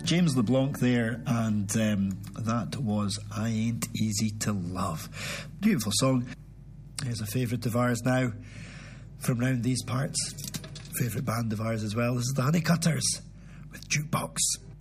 James LeBlanc there, and that was I Ain't Easy to Love. Beautiful song. Here's a favourite of ours now from round these parts. Favourite band of ours as well. This is the Honeycutters with Jukebox.